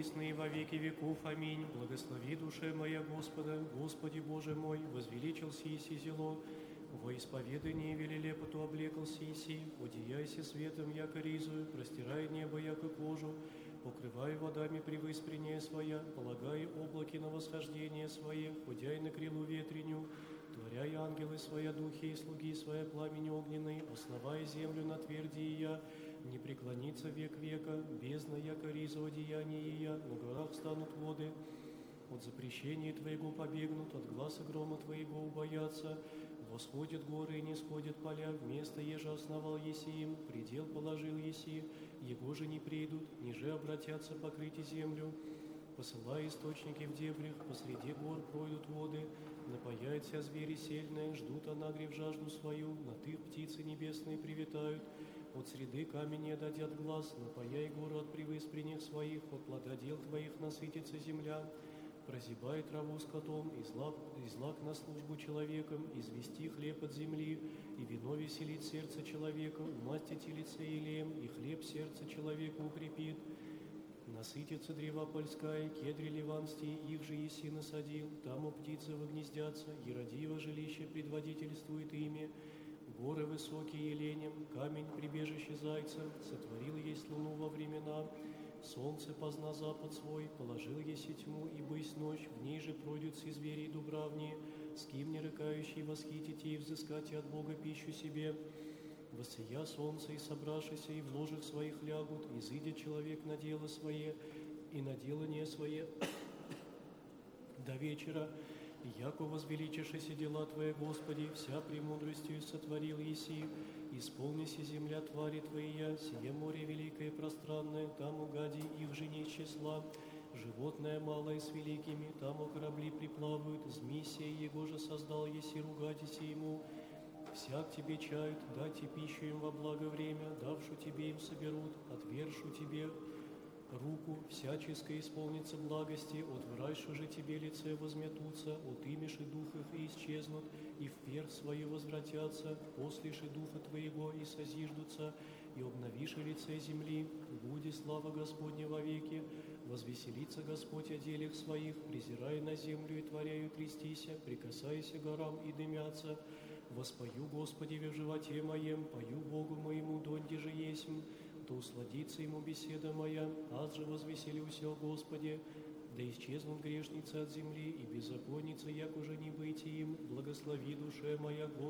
присно и во веки веков. Аминь. Благослови душе моя Господа, Господи Боже мой, возвеличился Иси зело, во исповедании велилепоту облекался Иси, удеяйся светом, яко ризую, простирай небо, яко кожу, покрывай водами превыспрение своя, полагай облаки на восхождение свое, худяй на крилу ветреню, творяй ангелы своя духи и слуги своя пламени огненный, основай землю на тверди я, не преклонится век века, бездна, яко риза одеяние я, на горах станут воды, от запрещения Твоего побегнут, от гласа грома Твоего убоятся, восходят горы и не сходят поля, вместо еже основал еси им, предел положил еси, его же не придут, ниже обратятся покрыть землю. Посылай источники в дебрях, посреди гор пройдут воды, напаяют вся звери сельные, ждут анагрев жажду свою, на тых птицы небесные привитают, от среды камени дадят глаз, напаяй гору от превыспренних своих, от плододел Твоих насытится земля. Прозябай траву скотом, и злак на службу человеком, извести хлеб от земли, и вино веселит сердце человека, умастить лице елеем, и хлеб сердце человека укрепит. Насытится древа польская, кедри ливанские, их же еси насадил, там у птицы вогнездятся, Еродиево жилище предводительствует ими, горы высокие еленем, камень прибежище зайца, сотворил есть луну во времена, солнце позна запад свой, положил еси тьму, и бысь ночь, в ней же пройдут все звери и дубравни, с кем не рыкающий восхитите и взыскать от Бога пищу себе. Воссия солнце и собравшися, и в ложах своих лягут, изыдет человек на дело свое, и на делание свое до вечера. Яко возвеличишися дела Твои, Господи, вся премудростью сотворил еси, исполнися земля твари Твоя, сие море великое и пространное, там угади их же не числа, животное малое с великими, там у корабли приплавают, змей сей его же создал еси, ругатися ему. Всяк тебе чают, дайте пищу им во благо время, давшу тебе им соберут, отвершу тебе руку, всяческой исполнится благости, от врайшу же тебе лице возметутся, от имеши дух их и исчезнут, и вверх свою возвратятся, послеши духа твоего и созиждутся, и обновиши лице земли, буди слава Господня вовеки, возвеселится Господь о делах своих, презирая на землю и творяю трястися, прикасайся горам и дымятся, воспою Господи в животе моем, пою Богу моему, донде же есмь, то усладится ему беседа моя, аз же возвеселюсь о Господе, да исчезнут грешницы от земли, и беззаконницы, як уже не быть им, благослови душе моя Господа.